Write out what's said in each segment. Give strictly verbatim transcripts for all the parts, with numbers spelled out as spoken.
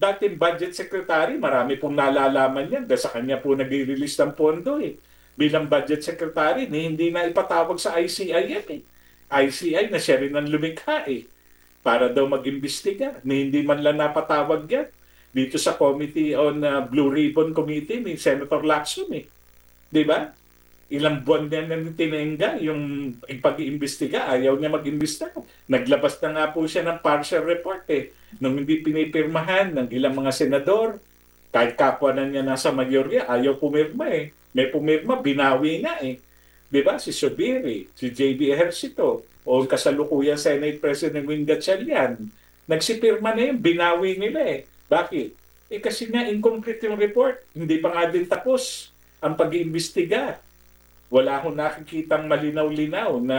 dating budget secretary, marami pong nalalaman yan dahil sa kanya po nag-release ng pondo eh. Bilang budget secretary, ni hindi na ipatawag sa I C I yan eh. I C I na siya rin ang lumikha eh. Para daw mag-imbestiga, ni hindi man lang napatawag yan. Dito sa Committee on uh, Blue Ribbon Committee ni Senator Lacson eh. Di ba? Ilang buwan na nang tinengga yung pag-iimbestiga, ayaw niya mag-imbestiga. Naglabas na nga po siya ng partial report eh, nung hindi pinipirmahan ng ilang mga senador. Kahit kapwa na niya nasa mayorya, ayaw pumirma eh. May pumirma, binawi na eh. Di ba? Si Subiri, si J B Ejercito, o kasalukuyan Senate President Win Gatchalian, nagsipirma na yun, binawi nila eh. Bakit? Eh kasi nga incomplete yung report. Hindi pa nga din tapos ang pag-iimbestiga. Wala akong nakikitang malinaw-linaw na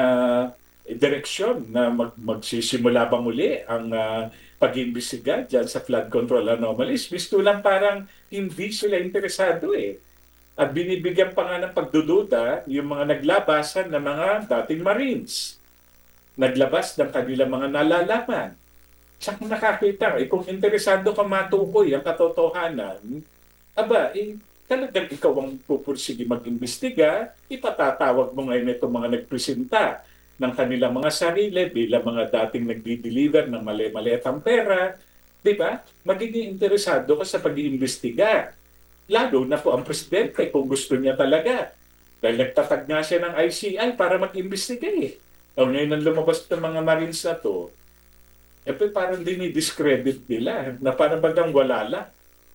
direksyon na mag magsisimula ba muli ang uh, pag-iimbestiga dyan sa flood control anomalies. Gusto lang parang hindi sila interesado eh. At binibigyan pa nga ng pagdududa yung mga naglabasan ng mga dating Marines. Naglabas ng kanilang mga nalalaman. Saan kung nakakita, eh, kung interesado ka matukoy ang katotohanan, aba, eh, talagang ikaw ang pupursige mag-imbestiga, ipatatawag mo ngayon itong mga nagpresenta ng kanilang mga sarili bilang mga dating nagdi-deliver ng mali-maliatang pera, di ba? Magiging interesado ka sa pag-iimbestiga. Lalo na po ang presidente kung gusto niya talaga. Dahil nagtatag nga siya ng I C I para mag-imbestiga eh. O ngayon ang lumabas ng mga Marines na to, eh parang dinidiscredit nila na parang bagang wala lang.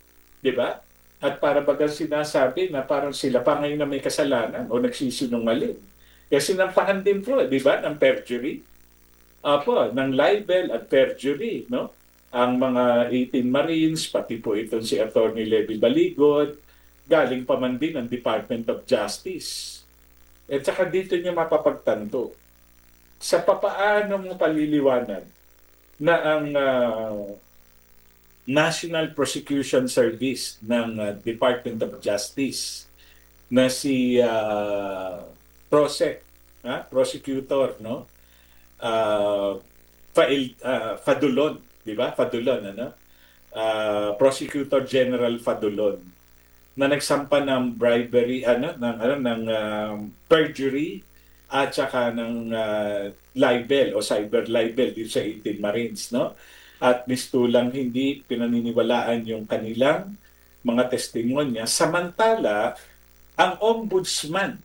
Di ba? At para bagang sinasabi na parang sila pa ngayon na may kasalanan o nagsisinungaling. Kaya sinampahan din po, di ba, ng perjury. Apo, ng libel at perjury, no? Ang mga eighteen Marines, pati po itong si Attorney Levy Baligod, galing pa man din ng Department of Justice. At saka dito niyo mapapagtanto, sa papaano mo paliliwanag na ang uh, National Prosecution Service ng uh, Department of Justice na si uh, Prosec, ha? Prosecutor, no? Uh, Fail, uh, Fadulon, di ba? Fadulon, ano? Uh, Prosecutor General Fadulon na nagsampa ng bribery, ano, ng ano, ng um, perjury at saka ng uh, libel o cyber libel dito sa eighteen Marines, no? At mistulang hindi pinaniniwalaan yung kanilang mga testimonya. Samantala, ang ombudsman,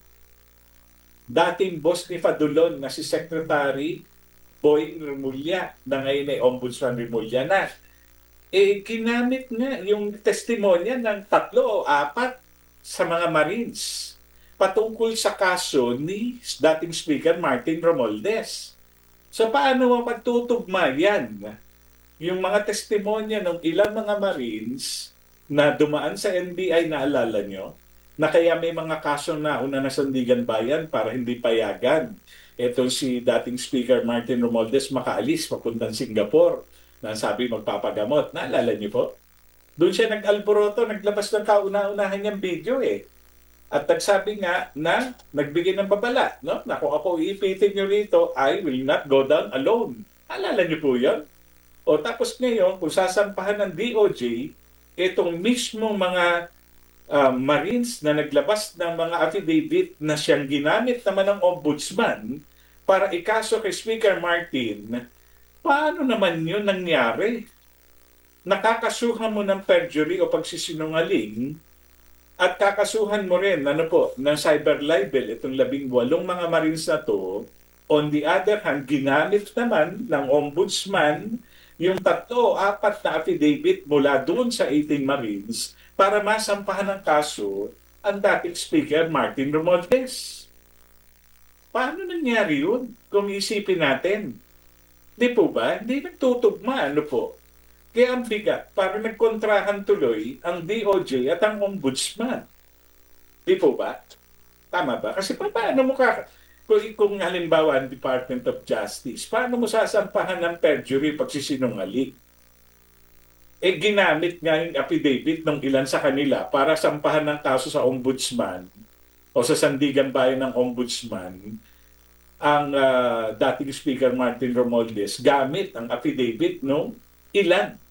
dating boss ni Fadulon na si Secretary Boy Remulla, na ngayon ay Ombudsman Remulla na, eh ginamit nga yung testimonya ng tatlo o apat sa mga Marines patungkol sa kaso ni dating Speaker Martin Romualdez. So paano mo pagtutugma yan? Yung mga testimonya ng ilang mga Marines na dumaan sa N B I, naalala nyo, na kaya may mga kaso na una na Sandigan Bayan para hindi payagan. Ito si dating Speaker Martin Romualdez makaalis papuntang Singapore na sabi magpapagamot. Naalala nyo po? Doon siya nag-alboroto, naglabas ng kauna-unahan niyang video eh. At nagsabi nga na nagbigay ng babala, no? Na kung ako iipitin nyo rito, I will not go down alone. Alala nyo po yan? O tapos ngayon, kung sasampahan ng D O J, itong mismong mga uh, Marines na naglabas ng mga affidavit na siyang ginamit naman ng ombudsman para ikaso kay Speaker Martin, paano naman yun nangyari? Nakakasuhan mo ng perjury o pagsisinungaling at kakasuhan mo rin, ano po, ng cyber libel, itong labing walong mga Marines na to. On the other hand, ginamit naman ng ombudsman yung tatlo o apat na affidavit mula doon sa eighteen Marines para masampahan ng kaso ang dating Speaker Martin Romualdez. Paano nangyari yun? Kung isipin natin. Di po ba? Hindi nagtutugma, ano po? Kaya ang bigat, para nagkontrahan tuloy ang D O J at ang ombudsman. Di po ba? Tama ba? Kasi pa, paano mo ka, kung, kung halimbawa ang Department of Justice, paano mo sasampahan ng perjury pagsisinungaling? Eh ginamit nga yung affidavit ng ilan sa kanila para sampahan ng kaso sa ombudsman o sa Sandigan Bayan ng ombudsman ang uh, dating Speaker Martin Romualdez gamit ang affidavit ng ilan